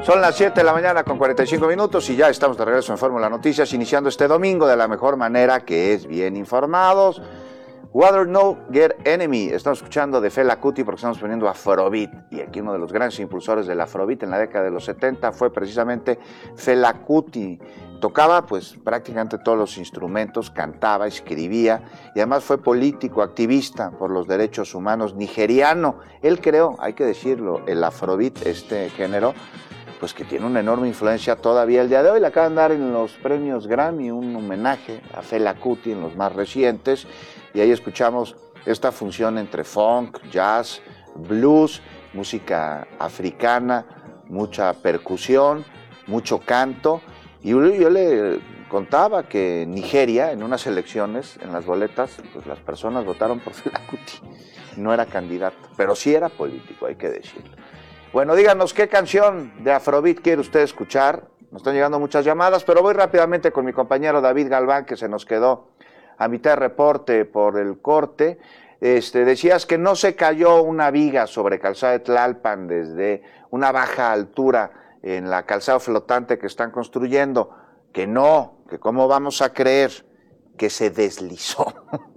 Son las 7 de la mañana con 45 minutos y ya estamos de regreso en Fórmula Noticias, iniciando este domingo de la mejor manera, que es bien informados. Water No Get Enemy. Estamos escuchando de Fela Kuti porque estamos poniendo Afrobeat. Y aquí uno de los grandes impulsores del Afrobeat en la década de los 70 fue precisamente Fela Kuti. Tocaba pues prácticamente todos los instrumentos, cantaba, escribía y además fue político, activista por los derechos humanos nigeriano. Él creó, hay que decirlo, el Afrobeat, este género, pues que tiene una enorme influencia todavía el día de hoy. Le acaban de dar en los premios Grammy un homenaje a Fela Kuti en los más recientes, y ahí escuchamos esta función entre funk, jazz, blues, música africana, mucha percusión, mucho canto. Y yo le contaba que en Nigeria, en unas elecciones, en las boletas, pues las personas votaron por Fela Kuti. No era candidato, pero sí era político, hay que decirlo. Bueno, díganos qué canción de Afrobeat quiere usted escuchar. Nos están llegando muchas llamadas, pero voy rápidamente con mi compañero David Galván, que se nos quedó a mitad de reporte por el corte. Decías que no se cayó una viga sobre Calzada de Tlalpan desde una baja altura en la calzada flotante que están construyendo. Que no, que cómo vamos a creer que se deslizó.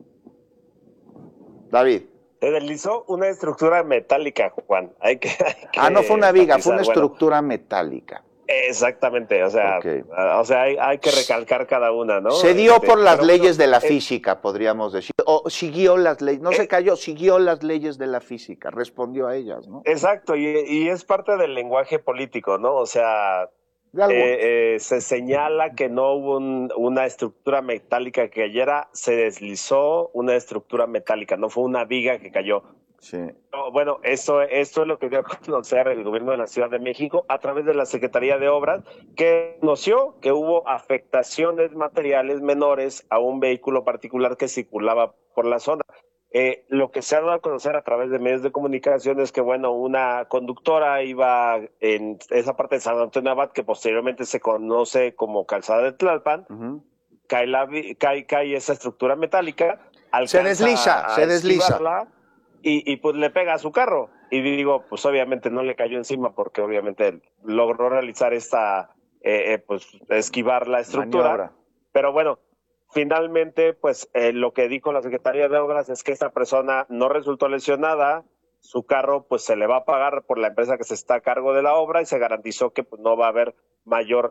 David. Se deslizó una estructura metálica, Juan. No fue una viga, fue una estructura metálica. Exactamente, o sea, okay. Hay que recalcar cada una, ¿no? Se dio por las leyes de la física, podríamos decir, o siguió las leyes, no se cayó, siguió las leyes de la física, respondió a ellas, ¿no? Exacto, y es parte del lenguaje político, ¿no? O sea, se señala que no hubo una estructura metálica que cayera, se deslizó una estructura metálica, no fue una viga que cayó. Sí. No, bueno, esto es lo que dio a conocer el gobierno de la Ciudad de México a través de la Secretaría de Obras, que conoció que hubo afectaciones materiales menores a un vehículo particular que circulaba por la zona. Lo que se ha dado a conocer a través de medios de comunicación es que, bueno, una conductora iba en esa parte de San Antonio Abad, que posteriormente se conoce como Calzada de Tlalpan, cae esa estructura metálica, se desliza. Y pues le pega a su carro. Y digo, pues obviamente no le cayó encima porque obviamente logró realizar pues esquivar la estructura. Maniobra. Pero bueno, finalmente, pues lo que dijo la Secretaría de Obras es que esta persona no resultó lesionada, su carro pues se le va a pagar por la empresa que se está a cargo de la obra y se garantizó que pues no va a haber mayor,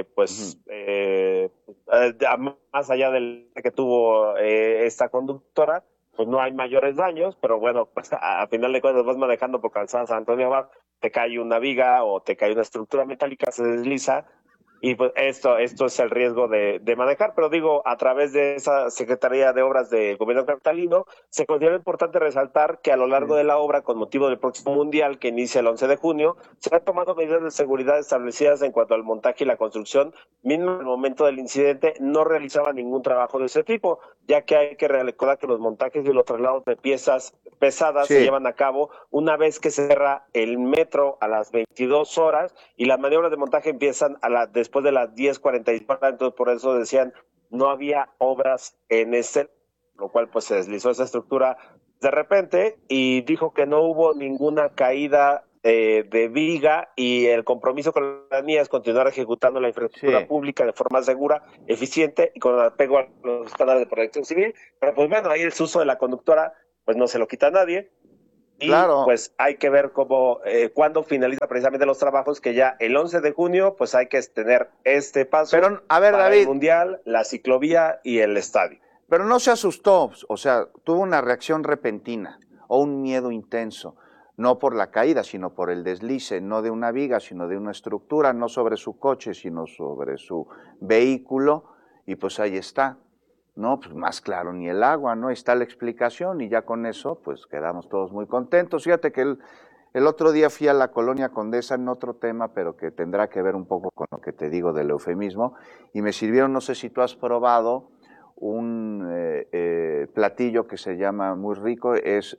más allá del que tuvo esta conductora, pues no hay mayores daños, pero bueno, pues a final de cuentas vas manejando por Calzada San Antonio Abad, te cae una viga o te cae una estructura metálica, se desliza, y pues esto es el riesgo de manejar, pero digo, a través de esa Secretaría de Obras del Gobierno capitalino, se considera importante resaltar que a lo largo de la obra, con motivo del próximo Mundial, que inicia el 11 de junio, se han tomado medidas de seguridad establecidas en cuanto al montaje y la construcción, mismo en el momento del incidente no realizaba ningún trabajo de ese tipo, ya que hay que recordar que los montajes y los traslados de piezas pesadas se llevan a cabo una vez que se cierra el metro a las 22 horas y las maniobras de montaje empiezan después de las 10:44, entonces por eso decían no había obras en lo cual pues se deslizó esa estructura de repente y dijo que no hubo ninguna caída de viga y el compromiso con la ciudadanía es continuar ejecutando la infraestructura pública de forma segura, eficiente y con apego a los estándares de protección civil, pero pues bueno, ahí el uso de la conductora pues no se lo quita a nadie. Y pues hay que ver cuándo finaliza precisamente los trabajos, que ya el 11 de junio pues hay que tener este paso. Pero, a ver, para David, el Mundial, la ciclovía y el estadio. Pero no se asustó, o sea, tuvo una reacción repentina o un miedo intenso, no por la caída, sino por el deslice, no de una viga, sino de una estructura, no sobre su coche, sino sobre su vehículo, y pues ahí está. No, pues más claro ni el agua, ¿no? Ahí está la explicación y ya con eso pues quedamos todos muy contentos. Fíjate que el otro día fui a la Colonia Condesa en otro tema, pero que tendrá que ver un poco con lo que te digo del eufemismo, y me sirvieron, no sé si tú has probado, un platillo que se llama muy rico,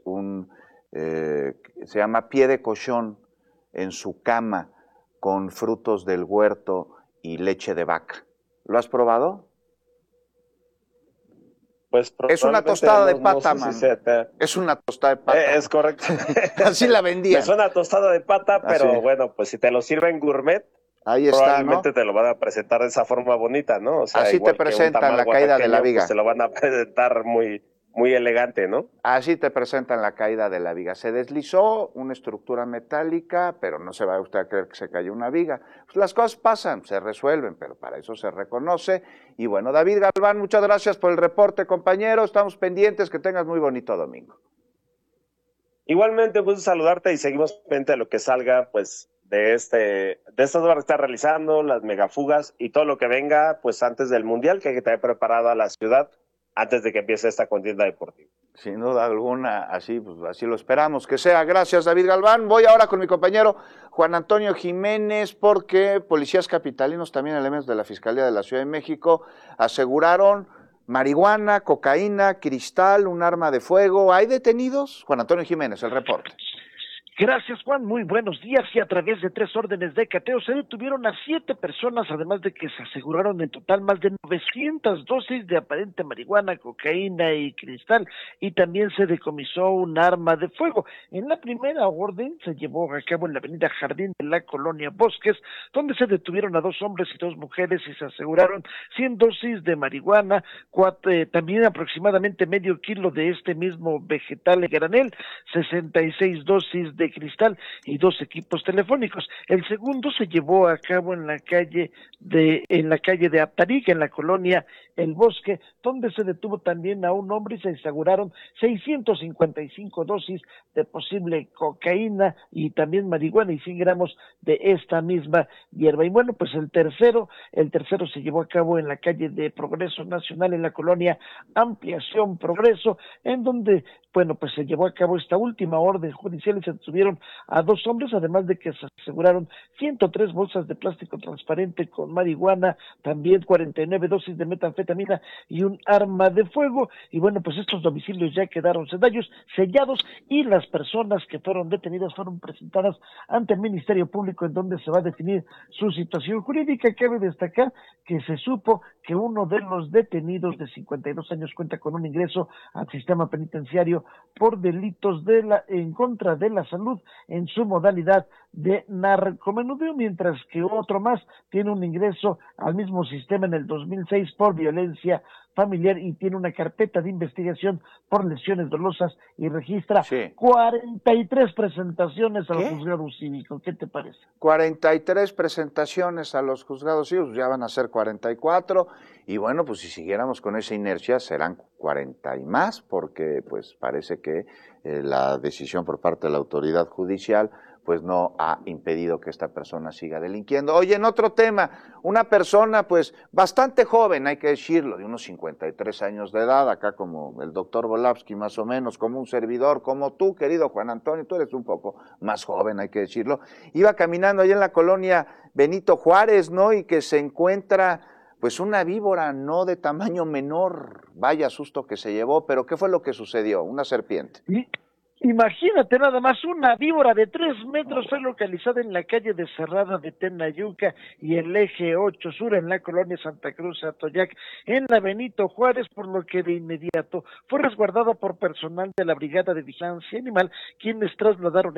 se llama pie de cochón en su cama con frutos del huerto y leche de vaca. ¿Lo has probado? Pues Es una probablemente tostada de no pata, sé si man. sea. Es una tostada de pata. Es correcto. Así la Me vendían. suena a tostada de pata, Así. pero bueno, pues si te lo sirven gourmet, Ahí está, ¿no? probablemente te lo van a presentar de esa forma bonita, ¿no? O sea, Así te igual que un presentan tamal la caída de la oaxaqueño, pues viga. te lo van a presentar muy, muy elegante, ¿no? Así te presentan la caída de la viga. Se deslizó una estructura metálica, pero no se va usted a creer que se cayó una viga. Pues las cosas pasan, se resuelven, pero para eso se reconoce. Y bueno, David Galván, muchas gracias por el reporte, compañero. Estamos pendientes, que tengas muy bonito domingo. Igualmente, pues saludarte y seguimos pendiente de lo que salga, pues, de estas obras que está realizando, las megafugas y todo lo que venga, pues, antes del Mundial, que hay que tener preparada la ciudad antes de que empiece esta contienda deportiva. Sin duda alguna, así, pues, así lo esperamos que sea. Gracias, David Galván. Voy ahora con mi compañero Juan Antonio Jiménez, porque policías capitalinos, también elementos de la Fiscalía de la Ciudad de México, aseguraron marihuana, cocaína, cristal, un arma de fuego. ¿Hay detenidos? Juan Antonio Jiménez, el reporte. Gracias, Juan. Muy buenos días. Y a través de 3 órdenes de cateo se detuvieron a 7 personas, además de que se aseguraron en total más de 900 dosis de aparente marihuana, cocaína y cristal, y también se decomisó un arma de fuego. En la primera orden se llevó a cabo en la avenida Jardín de la colonia Bosques, donde se detuvieron a 2 hombres y 2 mujeres y se aseguraron 100 dosis de marihuana, también aproximadamente medio kilo de este mismo vegetal en granel, 66 dosis de cristal y 2 equipos telefónicos. El segundo se llevó a cabo en la calle de Aptarica, en la colonia El Bosque, donde se detuvo también a un hombre y se aseguraron 655 dosis de posible cocaína y también marihuana y 100 gramos de esta misma hierba. Y bueno, pues el tercero se llevó a cabo en la calle de Progreso Nacional, en la colonia Ampliación Progreso, en donde, bueno, pues se llevó a cabo esta última orden judicial y se detuvieron a 2 hombres, además de que se aseguraron 103 bolsas de plástico transparente con marihuana, también 49 dosis de metanfetamina y un arma de fuego. Y bueno, pues estos domicilios ya quedaron sellados y las personas que fueron detenidas fueron presentadas ante el Ministerio Público, en donde se va a definir su situación jurídica. Cabe destacar que se supo que uno de los detenidos de 52 años cuenta con un ingreso al sistema penitenciario por delitos en contra de la salud en su modalidad de narcomenudeo, mientras que otro más tiene un ingreso al mismo sistema en el 2006 por violencia familiar y tiene una carpeta de investigación por lesiones dolosas y registra 43 presentaciones al juzgado cívico. ¿Qué te parece? 43 presentaciones a los juzgados cívicos, ya van a ser 44, y bueno, pues si siguiéramos con esa inercia serán 40 y más, porque pues parece que la decisión por parte de la autoridad judicial pues no ha impedido que esta persona siga delinquiendo. Oye, en otro tema, una persona pues bastante joven, hay que decirlo, de unos 53 años de edad, acá como el doctor Volavsky más o menos, como un servidor, como tú, querido Juan Antonio, tú eres un poco más joven, hay que decirlo, iba caminando allá en la colonia Benito Juárez, ¿no? Y que se encuentra pues una víbora no de tamaño menor, vaya susto que se llevó, pero ¿qué fue lo que sucedió? Una serpiente. ¿Sí? Imagínate nada más, una víbora de 3 metros fue localizada en la calle de Cerrada de Tenayuca y el eje 8 Sur en la colonia Santa Cruz Atoyac, en la Benito Juárez, por lo que de inmediato fue resguardada por personal de la Brigada de Vigilancia Animal, quienes trasladaron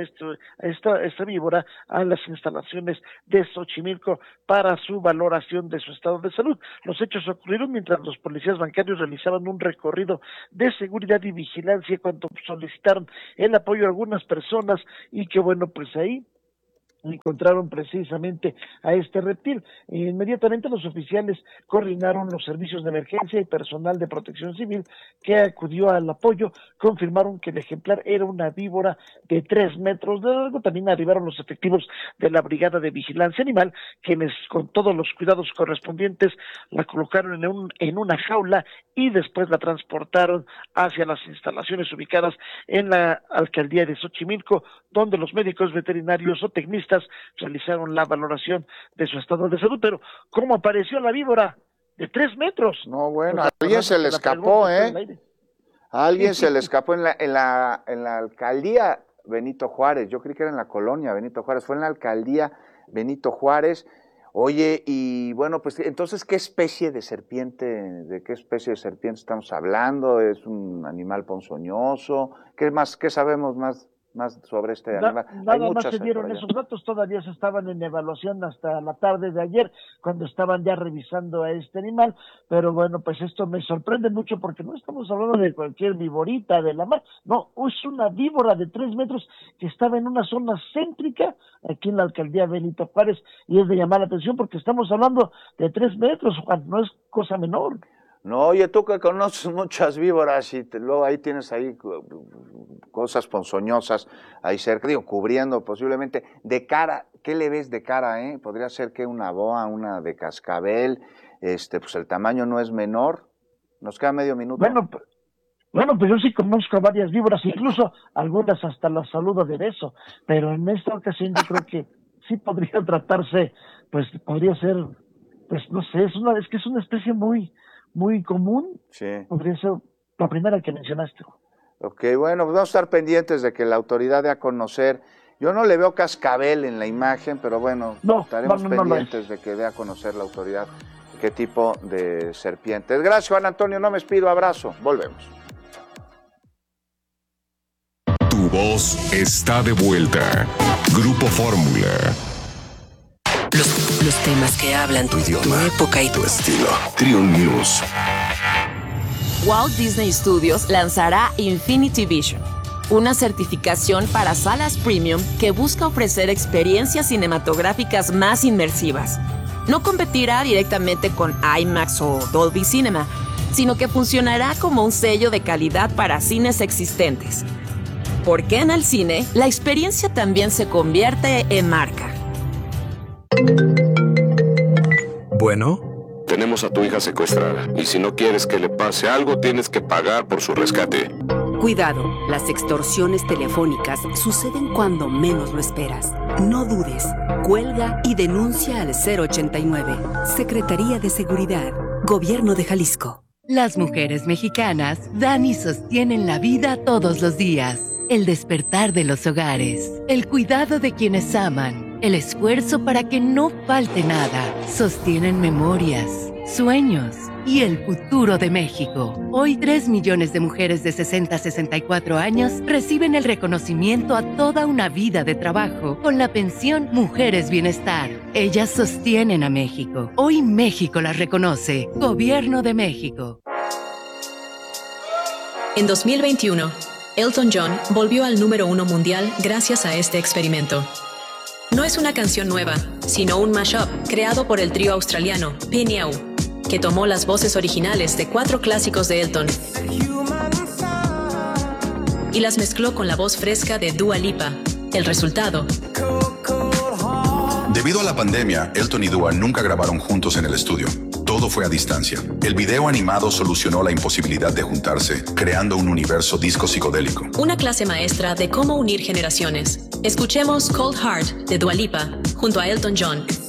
esta víbora a las instalaciones de Xochimilco para su valoración de su estado de salud. Los hechos ocurrieron mientras los policías bancarios realizaban un recorrido de seguridad y vigilancia cuando solicitaron el apoyo a algunas personas y que bueno, pues ahí encontraron precisamente a este reptil. Inmediatamente los oficiales coordinaron los servicios de emergencia y personal de protección civil que acudió al apoyo, confirmaron que el ejemplar era una víbora de 3 metros de largo. También arribaron los efectivos de la Brigada de Vigilancia Animal, quienes con todos los cuidados correspondientes la colocaron en una jaula y después la transportaron hacia las instalaciones ubicadas en la alcaldía de Xochimilco, donde los médicos veterinarios o tecnistas realizaron la valoración de su estado de salud. Pero ¿cómo apareció la víbora de 3 metros? No, bueno, a alguien se le escapó, ¿eh? A alguien se le escapó en la alcaldía Benito Juárez. Yo creí que era en la colonia Benito Juárez, fue en la alcaldía Benito Juárez. Oye, y bueno, pues entonces, ¿qué especie de serpiente estamos hablando? ¿Es un animal ponzoñoso? ¿Qué sabemos más sobre este animal? Hay Nada más muchas se dieron por allá. esos datos, todavía se estaban en evaluación hasta la tarde de ayer, cuando estaban ya revisando a este animal, pero bueno, pues esto me sorprende mucho porque no estamos hablando de cualquier víborita de la mar, no, es una víbora de 3 metros que estaba en una zona céntrica aquí en la alcaldía Benito Juárez, y es de llamar la atención porque estamos hablando de 3 metros, Juan, no es cosa menor. No, oye, tú que conoces muchas víboras y luego ahí tienes ahí cosas ponzoñosas ahí cerca, digo, cubriendo posiblemente. De cara, ¿qué le ves de cara, Podría ser que una boa, una de cascabel, pues el tamaño no es menor. Nos queda medio minuto. Bueno, pues yo sí conozco a varias víboras, incluso algunas hasta las saludo de beso, pero en esta ocasión yo creo que sí podría tratarse, pues podría ser, pues no sé, es que es una especie muy común. Sí. Podría ser la primera que mencionaste. Ok, bueno, pues vamos a estar pendientes de que la autoridad dé a conocer. Yo no le veo cascabel en la imagen, pero bueno, estaremos pendientes de que dé a conocer la autoridad qué tipo de serpientes. Gracias, Juan Antonio, no me despido, abrazo, volvemos. Tu voz está de vuelta. Grupo Fórmula. Los temas que hablan tu idioma, tu época y tu estilo. Triun News. Walt Disney Studios lanzará Infinity Vision, una certificación para salas premium que busca ofrecer experiencias cinematográficas más inmersivas. No competirá directamente con IMAX o Dolby Cinema, sino que funcionará como un sello de calidad para cines existentes. Porque en el cine, la experiencia también se convierte en marca. Bueno. Tenemos a tu hija secuestrada y si no quieres que le pase algo, tienes que pagar por su rescate. Cuidado, las extorsiones telefónicas suceden cuando menos lo esperas. No dudes, cuelga y denuncia al 089. Secretaría de Seguridad, Gobierno de Jalisco. Las mujeres mexicanas dan y sostienen la vida todos los días. El despertar de los hogares, el cuidado de quienes aman, el esfuerzo para que no falte nada, sostienen memorias, sueños y el futuro de México. Hoy 3 millones de mujeres de 60 a 64 años reciben el reconocimiento a toda una vida de trabajo con la pensión Mujeres Bienestar. Ellas sostienen a México. Hoy México las reconoce. Gobierno de México. En 2021, Elton John volvió al número 1 mundial gracias a este experimento. No es una canción nueva, sino un mashup creado por el trío australiano Pineau, que tomó las voces originales de 4 clásicos de Elton y las mezcló con la voz fresca de Dua Lipa. El resultado. Debido a la pandemia, Elton y Dua nunca grabaron juntos en el estudio. Todo fue a distancia. El video animado solucionó la imposibilidad de juntarse, creando un universo disco psicodélico. Una clase maestra de cómo unir generaciones. Escuchemos Cold Heart de Dua Lipa junto a Elton John.